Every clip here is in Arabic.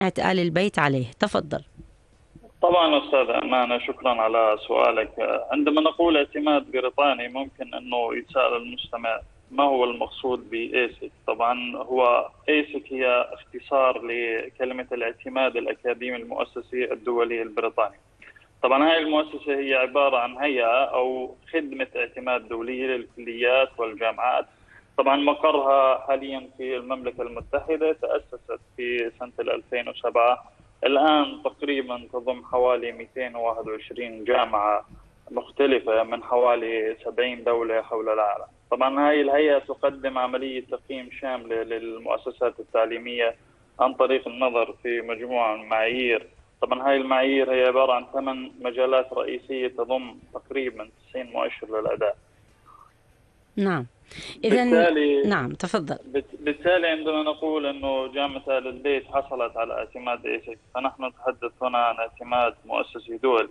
آل البيت عليه؟ تفضل. طبعا أستاذ أمانة، شكرا على سؤالك. عندما نقول اعتماد بريطاني ممكن أنه يسأل المستمع ما هو المقصود بإيسك. طبعا هو إيسك هي اختصار لكلمة الاعتماد الأكاديمي المؤسسي الدولي البريطاني. طبعا هذه المؤسسة هي عبارة عن هيئة أو خدمة اعتماد دولية للكليات والجامعات. طبعا مقرها حاليا في المملكة المتحدة، تأسست في سنة 2007. الآن تقريبا تضم حوالي 221 جامعة مختلفة من حوالي 70 دولة حول العالم. طبعا هذه الهيئة تقدم عملية تقييم شاملة للمؤسسات التعليمية عن طريق النظر في مجموعة من المعايير. طبعا هاي المعايير هي عبارة عن 8 مجالات رئيسية تضم تقريبا 90 مؤشر للأداء. نعم. إذن بالتالي نعم، تفضل. بالتالي عندما نقول أنه جامعة آل البيت حصلت على اعتماد إيسك، فنحن نتحدث هنا عن اعتماد مؤسسي دولي.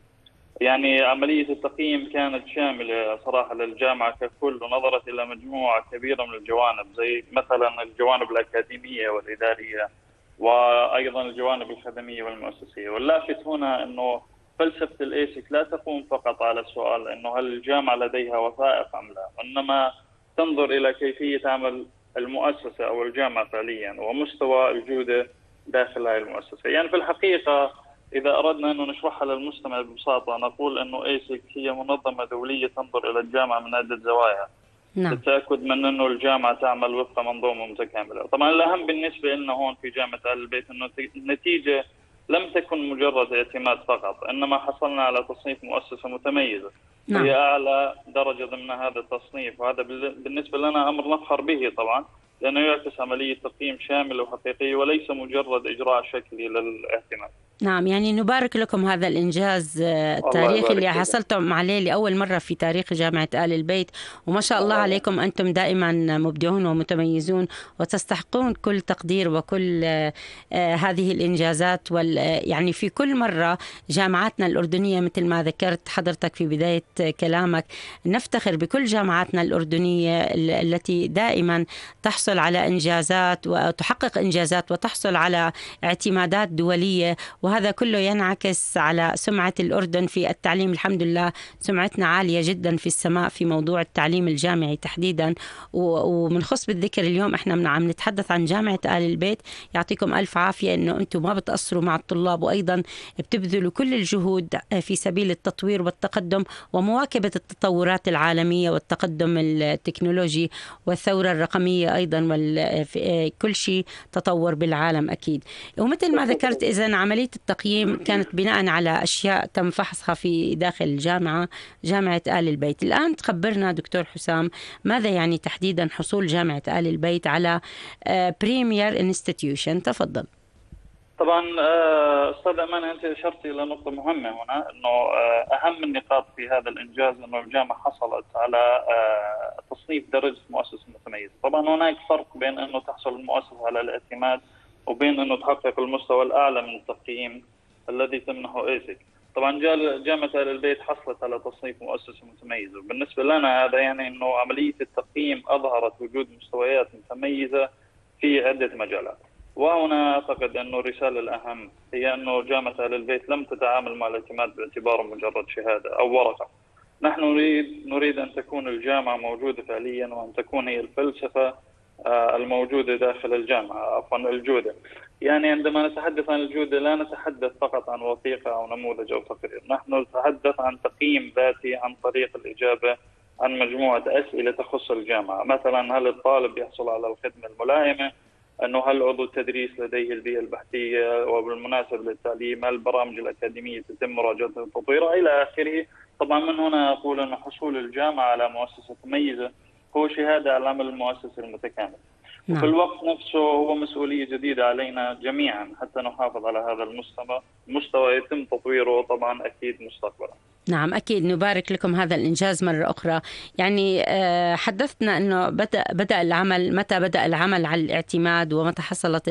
يعني عملية التقييم كانت شاملة صراحة للجامعة ككل، ونظرت إلى مجموعة كبيرة من الجوانب، زي مثلا الجوانب الأكاديمية والإدارية، وأيضا الجوانب الخدمية والمؤسسية. واللافت هنا أنه فلسفة الإيسك لا تقوم فقط على السؤال أنه هل الجامعة لديها وثائق أم لا، وإنما تنظر إلى كيفية عمل المؤسسة أو الجامعة فعليا ومستوى الجودة داخل هذه المؤسسة. يعني في الحقيقة إذا أردنا أن نشرحها للمستمع ببساطة نقول أنه إيسك هي منظمة دولية تنظر إلى الجامعة من عدة زوايا نعم. للتأكد من أنه الجامعة تعمل وفق منظومة متكاملة. طبعا الأهم بالنسبة لنا هون في جامعة آل البيت أنه النتيجة لم تكن مجرد اعتماد فقط، إنما حصلنا على تصنيف مؤسسة متميزة، نعم. وهي أعلى درجة ضمن هذا التصنيف. وهذا بالنسبة لنا أمر نفخر به طبعا، لأنه يعكس عملية تقييم شامل وحقيقي وليس مجرد إجراء شكلي للاعتماد. نعم، يعني نبارك لكم هذا الإنجاز الله التاريخي يبارك اللي فيك. حصلتم عليه لأول مرة في تاريخ جامعة آل البيت. وما شاء الله الله يبارك. عليكم، أنتم دائما مبدعون ومتميزون وتستحقون كل تقدير وكل هذه الإنجازات. يعني في كل مرة جامعاتنا الأردنية مثل ما ذكرت حضرتك في بداية كلامك، نفتخر بكل جامعاتنا الأردنية التي دائما تحصل على إنجازات وتحقق إنجازات وتحصل على اعتمادات دولية. وهذا كله ينعكس على سمعة الأردن في التعليم. الحمد لله سمعتنا عالية جدا في السماء في موضوع التعليم الجامعي تحديدا. ومن خص بالذكر اليوم احنا عم نتحدث عن جامعة آل البيت. يعطيكم ألف عافية انه انتم ما بتقصروا مع الطلاب، وايضا بتبذلوا كل الجهود في سبيل التطوير والتقدم ومواكبة التطورات العالمية والتقدم التكنولوجي والثورة الرقمية ايضا، كل شيء تطور بالعالم اكيد. ومثل ما ذكرت، اذا عملية التقييم كانت بناء على أشياء تم فحصها في داخل جامعة آل البيت. الآن تخبرنا دكتور حسام، ماذا يعني تحديدا حصول جامعة آل البيت على بريمير انستتيوشن؟ تفضل. طبعا استاذ امان، انت اشرت الى نقطه مهمه هنا، انه اهم النقاط في هذا الانجاز انه الجامعه حصلت على تصنيف درجه مؤسسه متميزه. طبعا هناك فرق بين انه تحصل المؤسسه على الاعتماد وبين انه تحقق المستوى الاعلى من التقييم الذي تمنحه ايسك. طبعا جامعه ال البيت حصلت على تصنيف مؤسسه متميزه، وبالنسبه لنا هذا يعني انه عمليه التقييم اظهرت وجود مستويات متميزه في عده مجالات. وهنا أعتقد أن الرسالة الأهم هي أن جامعة آل البيت لم تتعامل مع الاعتماد باعتباره مجرد شهادة أو ورقة. نحن نريد أن تكون الجامعة موجودة فعليا، وأن تكون هي الفلسفة الموجودة داخل الجامعة، عفوا الجودة. يعني عندما نتحدث عن الجودة لا نتحدث فقط عن وثيقة أو نموذج أو تقرير، نحن نتحدث عن تقييم ذاتي عن طريق الإجابة عن مجموعة أسئلة تخص الجامعة. مثلا هل الطالب يحصل على الخدمة الملائمة؟ أنه هل عضو التدريس لديه البيئة البحثية وبالمناسب للتعليم؟ هل البرامج الأكاديمية تتم مراجعتها وتطويرها إلى آخره. طبعا من هنا أقول أن حصول الجامعة على مؤسسة مميزة هو شهادة على العمل المؤسسي المتكامل، وفي نعم. الوقت نفسه هو مسؤولية جديدة علينا جميعا حتى نحافظ على هذا المستوى يتم تطويره طبعا أكيد مستقبلا. نعم أكيد، نبارك لكم هذا الإنجاز مرة أخرى. يعني حدثنا أنه بدأ العمل، متى بدأ العمل على الاعتماد ومتى حصلت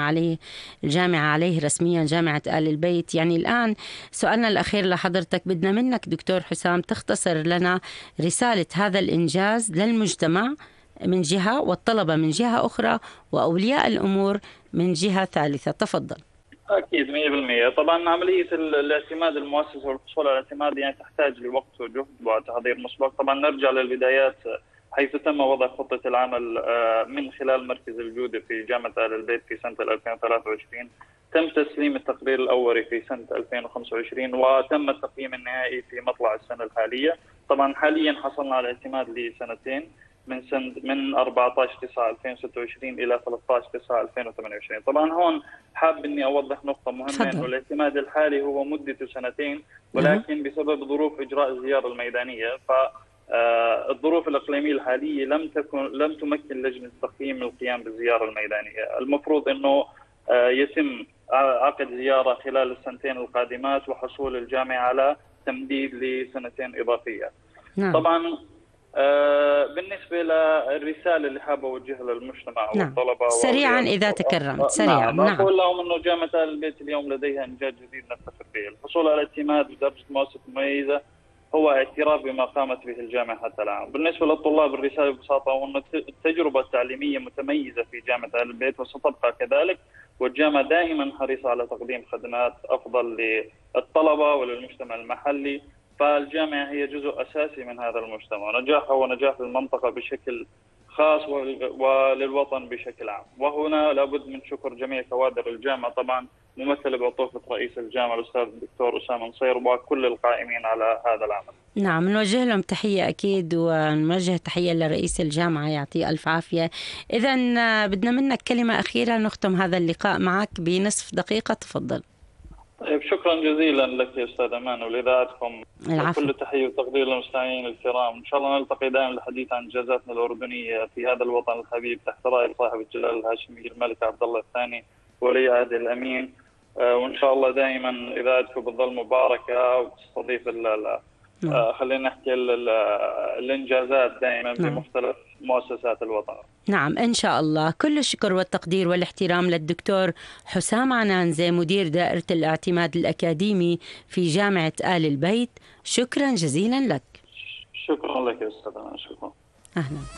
الجامعة عليه رسميا، جامعة آل البيت. يعني الآن سؤالنا الأخير لحضرتك، بدنا منك دكتور حسام تختصر لنا رسالة هذا الإنجاز للمجتمع من جهة، والطلبة من جهة أخرى، وأولياء الأمور من جهة ثالثة. تفضل. أكيد 100%. طبعا عملية الاعتماد المؤسسة والحصول على الاعتماد يعني تحتاج لوقت وجهد وتحضير مسبق. طبعا نرجع للبدايات، حيث تم وضع خطة العمل من خلال مركز الجودة في جامعة آل البيت في سنة 2023. تم تسليم التقرير الأولي في سنة 2025 وتم التقييم النهائي في مطلع السنة الحالية. طبعا حاليا حصلنا على الاعتماد لسنتين، من 14/9/2026 إلى 13/9/2028. طبعا هون حاب اني اوضح نقطه مهمه، انه تفضل. الاعتماد الحالي هو مدته سنتين، ولكن بسبب ظروف اجراء الزياره الميدانيه فالظروف الاقليميه الحاليه لم تمكن لجنه التقييم من القيام بالزياره الميدانيه. المفروض انه يتم عقد زياره خلال السنتين القادمات وحصول الجامعه على تمديد لسنتين اضافيه. نعم. طبعا بالنسبة للرسالة اللي حابة أوجهها للمجتمع نعم، والطلبة سريعا إذا تكرمت، سريعا. نعم، نعم. أقول لهم أنه جامعة آل البيت اليوم لديها إنجاز جديد نفتخر به. الحصول على الاعتماد بدرجة مؤسسة مميزة هو اعتراف بما قامت به الجامعة حتى الآن. بالنسبة للطلاب الرسالة ببساطة هو أن التجربة التعليمية متميزة في جامعة آل البيت وستبقى كذلك، والجامعة دائما حريصة على تقديم خدمات أفضل للطلبة وللمجتمع المحلي. فالجامعة هي جزء أساسي من هذا المجتمع، ونجاحها هو نجاح للمنطقة بشكل خاص وللوطن بشكل عام. وهنا لابد من شكر جميع كوادر الجامعة، طبعا ممثلة بعطوفة رئيس الجامعة الأستاذ الدكتور أسامة نصير وكل القائمين على هذا العمل. نعم، نوجه لهم تحية أكيد، ونوجه تحية لرئيس الجامعة يعطيه ألف عافية. إذا بدنا منك كلمة أخيرة نختم هذا اللقاء معك بنصف دقيقة، تفضل. طيب، شكرا جزيلا لك يا أستاذ أمان ولإذاعتكم. العفو. وكل تحية وتقدير للمستمعين الكرام. إن شاء الله نلتقي دائما للحديث عن إنجازاتنا الأردنية في هذا الوطن الحبيب تحت راية صاحب الجلالة الهاشمي الملك عبد الله الثاني ولي عهده الأمين. وإن شاء الله دائما إذاعتكم بتظل مباركة وتستضيف خلينا نحكي الإنجازات دائما بمختلف مؤسسات الوطن. نعم، إن شاء الله. كل الشكر والتقدير والاحترام للدكتور حسام عنانزة، مدير دائرة الاعتماد الأكاديمي في جامعة آل البيت. شكرا جزيلا لك. شكرا لك يا أستاذ. شكرا. أهلا.